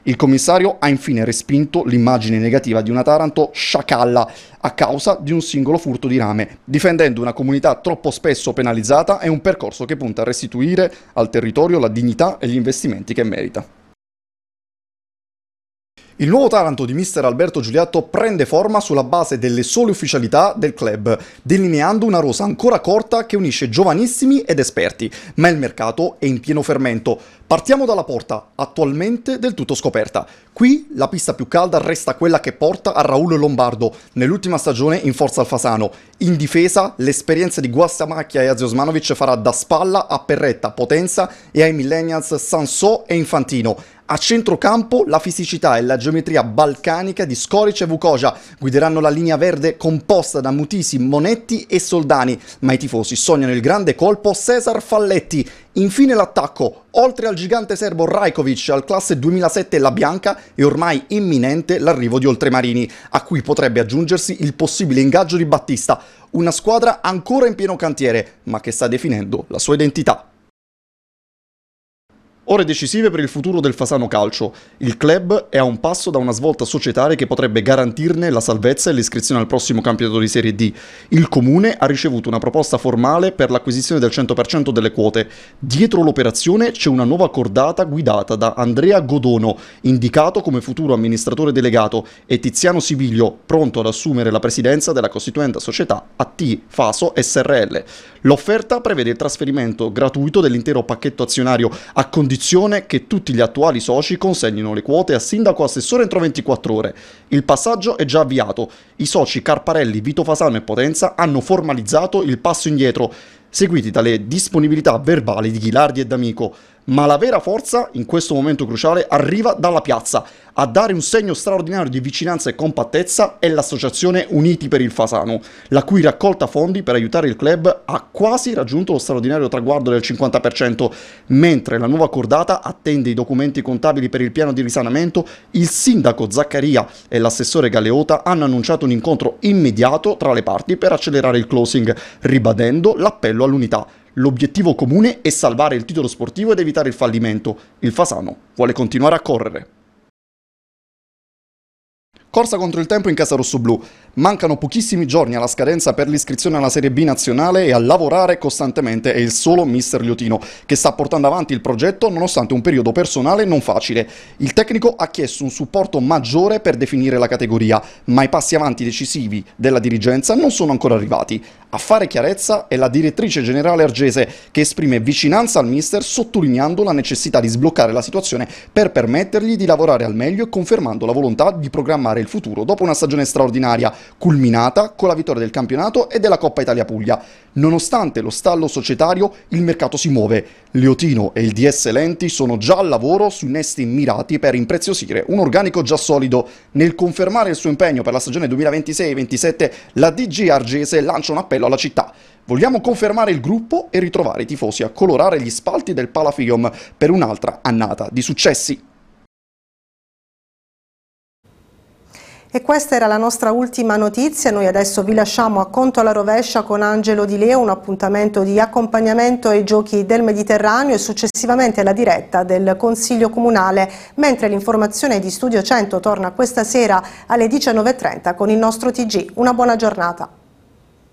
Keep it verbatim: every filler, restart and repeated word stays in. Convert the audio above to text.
Il commissario ha infine respinto l'immagine negativa di una Taranto sciacalla a causa di un singolo furto di rame, difendendo una comunità troppo spesso penalizzata e un percorso che punta a restituire al territorio la dignità e gli investimenti che merita. Il nuovo Taranto di mister Alberto Giuliatto prende forma sulla base delle sole ufficialità del club, delineando una rosa ancora corta che unisce giovanissimi ed esperti, ma il mercato è in pieno fermento. Partiamo dalla porta, attualmente del tutto scoperta. Qui la pista più calda resta quella che porta a Raul Lombardo, nell'ultima stagione in forza al Fasano. In difesa, l'esperienza di Guastamacchia e Aziosmanovic farà da spalla a Perretta, Potenza e ai millennials Sansò e Infantino. A centrocampo la fisicità e la geometria balcanica di Skoric e Vukoja guideranno la linea verde composta da Mutisi, Monetti e Soldani, ma i tifosi sognano il grande colpo Cesar Falletti. Infine l'attacco, oltre al gigante serbo Rajkovic, al classe duemilasette La Bianca, è ormai imminente l'arrivo di oltremarini, a cui potrebbe aggiungersi il possibile ingaggio di Battista, una squadra ancora in pieno cantiere, ma che sta definendo la sua identità. Ore decisive per il futuro del Fasano Calcio. Il club è a un passo da una svolta societaria che potrebbe garantirne la salvezza e l'iscrizione al prossimo campionato di Serie D. Il Comune ha ricevuto una proposta formale per l'acquisizione del cento per cento delle quote. Dietro l'operazione c'è una nuova cordata guidata da Andrea Godono, indicato come futuro amministratore delegato, e Tiziano Sibilio, pronto ad assumere la presidenza della costituenda società A T Faso S R L. L'offerta prevede il trasferimento gratuito dell'intero pacchetto azionario a condizione che tutti gli attuali soci consegnino le quote a sindaco assessore entro ventiquattro ore. Il passaggio è già avviato. I soci Carparelli, Vito Fasano e Potenza hanno formalizzato il passo indietro, seguiti dalle disponibilità verbali di Ghilardi e D'Amico. Ma la vera forza, in questo momento cruciale, arriva dalla piazza. A dare un segno straordinario di vicinanza e compattezza è l'associazione Uniti per il Fasano, la cui raccolta fondi per aiutare il club ha quasi raggiunto lo straordinario traguardo del cinquanta per cento, mentre la nuova cordata attende i documenti contabili per il piano di risanamento. Il sindaco Zaccaria e l'assessore Galeota hanno annunciato un incontro immediato tra le parti per accelerare il closing, ribadendo l'appello all'unità. L'obiettivo comune è salvare il titolo sportivo ed evitare il fallimento. Il Fasano vuole continuare a correre. Corsa contro il tempo in casa rossoblù. Mancano pochissimi giorni alla scadenza per l'iscrizione alla Serie B nazionale e a lavorare costantemente è il solo mister Liotino, che sta portando avanti il progetto nonostante un periodo personale non facile. Il tecnico ha chiesto un supporto maggiore per definire la categoria, ma i passi avanti decisivi della dirigenza non sono ancora arrivati. A fare chiarezza è la direttrice generale Argese, che esprime vicinanza al mister sottolineando la necessità di sbloccare la situazione per permettergli di lavorare al meglio e confermando la volontà di programmare il futuro dopo una stagione straordinaria, culminata con la vittoria del campionato e della Coppa Italia Puglia. Nonostante lo stallo societario, il mercato si muove. Liotino e il D S Lenti sono già al lavoro su innesti mirati per impreziosire un organico già solido. Nel confermare il suo impegno per la stagione duemilaventisei ventisette, la D G Argese lancia un appello alla città. Vogliamo confermare il gruppo e ritrovare i tifosi a colorare gli spalti del Palafium per un'altra annata di successi. E questa era la nostra ultima notizia. Noi adesso vi lasciamo a Conto alla rovescia con Angelo Di Leo, un appuntamento di accompagnamento ai Giochi del Mediterraneo e successivamente alla diretta del Consiglio Comunale, mentre l'informazione di Studio cento torna questa sera alle diciannove e trenta con il nostro T G. Una buona giornata.